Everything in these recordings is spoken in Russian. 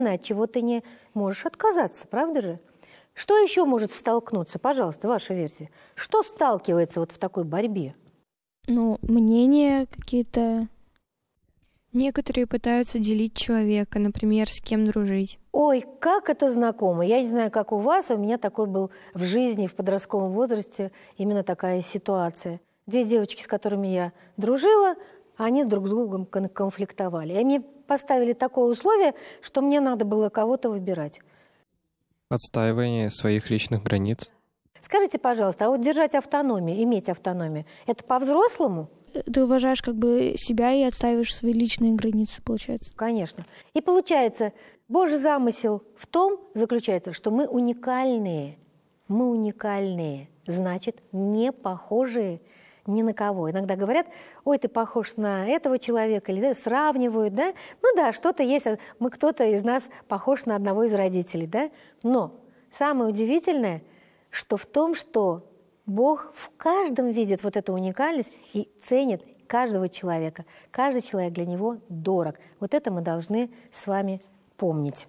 от чего ты не можешь отказаться, правда же? Что еще может столкнуться? Пожалуйста, ваша версия. Что сталкивается вот в такой борьбе? Мнения какие-то. Некоторые пытаются делить человека, например, с кем дружить. Ой, как это знакомо. Я не знаю, как у вас, а у меня такой был в жизни, в подростковом возрасте, именно такая ситуация. 2 девочки, с которыми я дружила, они друг с другом конфликтовали. И мне поставили такое условие, что мне надо было кого-то выбирать. Отстаивание своих личных границ. Скажите, пожалуйста, а вот держать автономию, иметь автономию, это по-взрослому? Ты уважаешь себя и отстаиваешь свои личные границы, получается. Конечно. И получается, Божий замысел в том заключается, что мы уникальные. Мы уникальные, значит, не похожие ни на кого. Иногда говорят, ой, ты похож на этого человека, или сравнивают, да? Что-то есть, кто-то из нас похож на одного из родителей, да? Но самое удивительное, что в том, что Бог в каждом видит вот эту уникальность и ценит каждого человека. Каждый человек для него дорог. Вот это мы должны с вами помнить.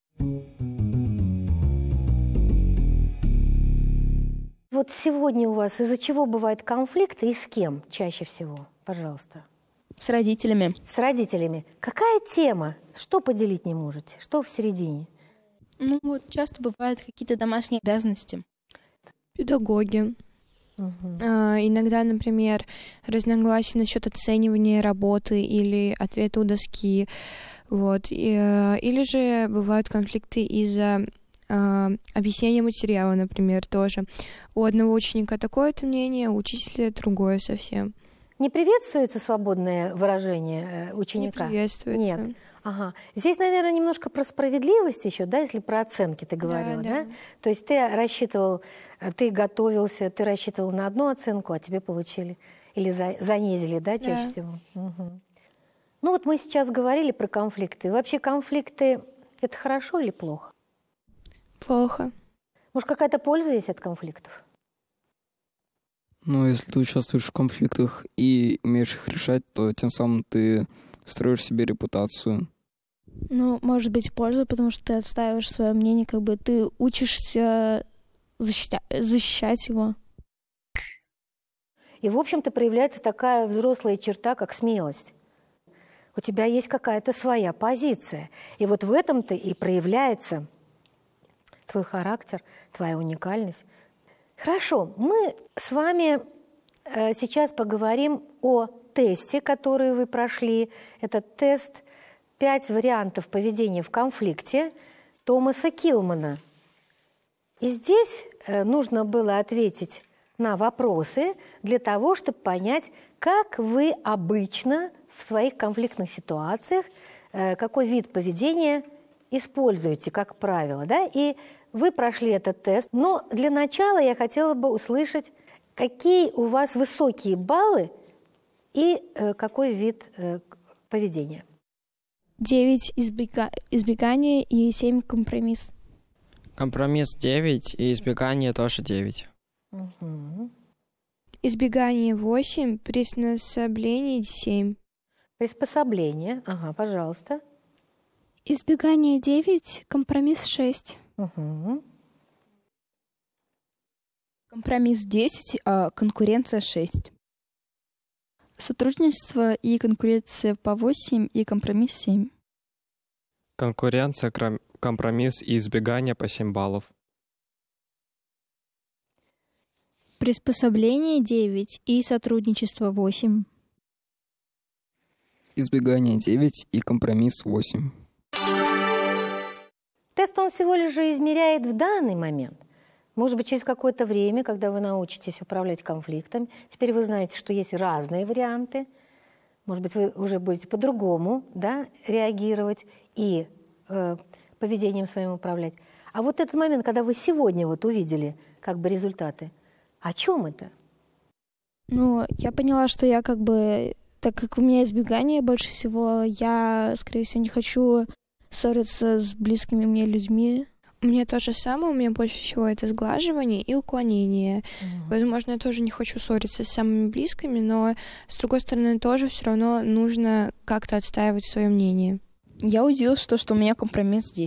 Вот сегодня у вас из-за чего бывают конфликты и с кем чаще всего? Пожалуйста. С родителями. С родителями. Какая тема? Что поделить не можете? Что в середине? Часто бывают какие-то домашние обязанности. Педагоги. Иногда, например, разногласия насчет оценивания работы или ответа у доски. Или же бывают конфликты из-за объяснения материала, например, тоже. У одного ученика такое-то мнение, у учителя другое совсем. Не приветствуется свободное выражение ученика? Не приветствуется. Нет. Ага. Здесь, наверное, немножко про справедливость еще, да, если про оценки ты говорила, да? То есть ты рассчитывал, ты готовился, ты рассчитывал на одну оценку, а тебе получили или занизили, да, чаще всего? Угу. Мы сейчас говорили про конфликты. Вообще конфликты – это хорошо или плохо? Плохо. Может, какая-то польза есть от конфликтов? Если ты участвуешь в конфликтах и умеешь их решать, то тем самым ты строишь себе репутацию. Может быть, польза, потому что ты отстаиваешь свое мнение, ты учишься защищать его. И, в общем-то, проявляется такая взрослая черта, как смелость. У тебя есть какая-то своя позиция. И вот в этом-то и проявляется твой характер, твоя уникальность. Хорошо, мы с вами сейчас поговорим о тесте, который вы прошли. Это тест 5 вариантов поведения в конфликте Томаса Килмана. И здесь нужно было ответить на вопросы для того, чтобы понять, как вы обычно в своих конфликтных ситуациях, какой вид поведения используете, как правило. Да? И вы прошли этот тест. Но для начала я хотела бы услышать, какие у вас высокие баллы и какой вид поведения. 9 избегание и 7 компромисс. Компромисс 9 и избегание тоже 9. Угу. Избегание 8, приспособление 7. Приспособление, пожалуйста. Избегание 9, компромисс 6. Угу. Компромисс 10, а конкуренция 6. Сотрудничество и конкуренция по 8 и компромисс 7. Конкуренция, компромисс и избегание по 7 баллов. Приспособление 9 и сотрудничество 8. Избегание 9 и компромисс 8. Тест он всего лишь измеряет в данный момент. Может быть, через какое-то время, когда вы научитесь управлять конфликтом, теперь вы знаете, что есть разные варианты. Может быть, вы уже будете по-другому, да, реагировать и поведением своим управлять. А вот этот момент, когда вы сегодня увидели результаты, о чем это? Я поняла, что я так как у меня избегание больше всего, я, скорее всего, не хочу ссориться с близкими мне людьми. У меня то же самое, у меня больше всего это сглаживание и уклонение. Возможно, я тоже не хочу ссориться с самыми близкими, но, с другой стороны, тоже все равно нужно как-то отстаивать свое мнение. Я удивилась, что у меня компромисс 10.